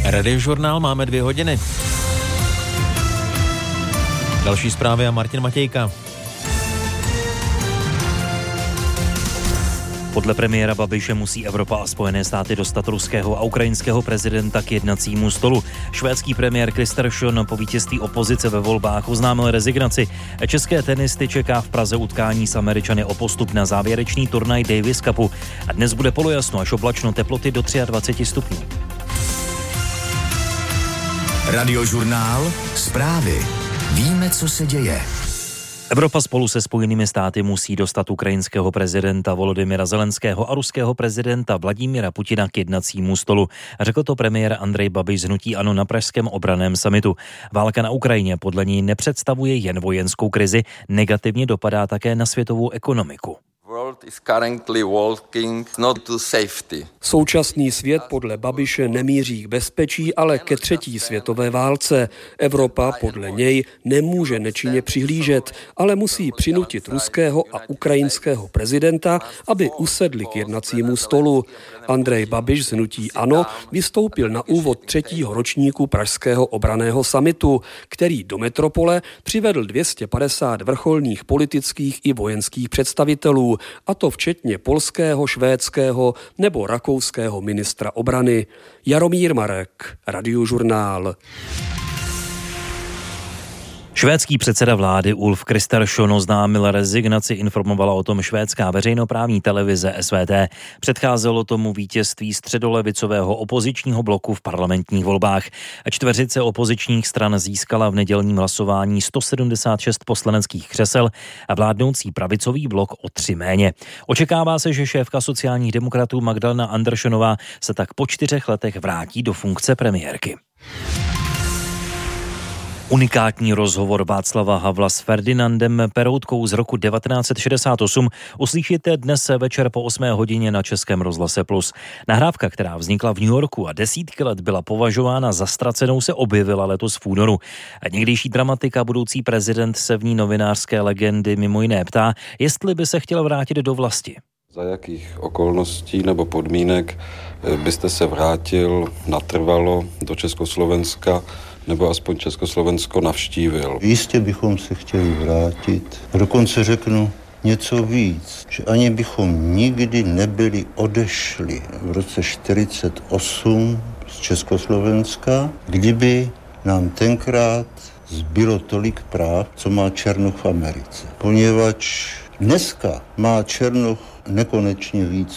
Radiožurnál máme 2 hodiny. Další zprávy a Martin Matějka. Podle premiéra Babiše musí Evropa a Spojené státy dostat ruského a ukrajinského prezidenta k jednacímu stolu. Švédský premiér Kristersson po vítězství opozice ve volbách oznámil rezignaci. České tenisty čeká v Praze utkání s Američany o postup na závěrečný turnaj Davis Cupu. A dnes bude polojasno až oblačno, teploty do 23 stupňů. Radiožurnál, zprávy. Víme, co se děje. Evropa spolu se Spojenými státy musí dostat ukrajinského prezidenta Volodymyra Zelenského a ruského prezidenta Vladimira Putina k jednacímu stolu. Řekl to premiér Andrej Babiš z hnutí ANO na pražském obranném summitu. Válka na Ukrajině podle něj nepředstavuje jen vojenskou krizi, negativně dopadá také na světovou ekonomiku. Současný svět podle Babiše nemíří k bezpečí, ale ke 3. světové válce. Evropa podle něj nemůže nečinně přihlížet, ale musí přinutit ruského a ukrajinského prezidenta, aby usedli k jednacímu stolu. Andrej Babiš z hnutí ANO vystoupil na úvod 3. ročníku pražského obranného summitu, který do metropole přivedl 250 vrcholných politických i vojenských představitelů, a to včetně polského, švédského nebo rakouského ministra obrany. Jaromír Marek, Radiožurnál. Švédský předseda vlády Ulf Kristersson oznámil rezignaci, informovala o tom švédská veřejnoprávní televize SVT. Předcházelo tomu vítězství středolevicového opozičního bloku v parlamentních volbách. Čtveřice opozičních stran získala v nedělním hlasování 176 poslaneckých křesel a vládnoucí pravicový blok o 3 méně. Očekává se, že šéfka sociálních demokratů Magdalena Anderssonová se tak po 4 letech vrátí do funkce premiérky. Unikátní rozhovor Václava Havla s Ferdinandem Peroutkou z roku 1968 uslyšíte dnes večer po 8 hodině na Českém rozhlase Plus. Nahrávka, která vznikla v New Yorku a desítky let byla považována za ztracenou, se objevila letos v únoru. A někdejší dramatik a budoucí prezident se v ní novinářské legendy mimo jiné ptá, jestli by se chtěl vrátit do vlasti. Za jakých okolností nebo podmínek byste se vrátil natrvalo do Československa nebo aspoň Československo navštívil? Jistě bychom se chtěli vrátit. Dokonce řeknu něco víc, že ani bychom nikdy nebyli odešli v roce 1948 z Československa, kdyby nám tenkrát zbylo tolik práv, co má Černoch v Americe. Poněvadž dneska má Černoch nekonečně víc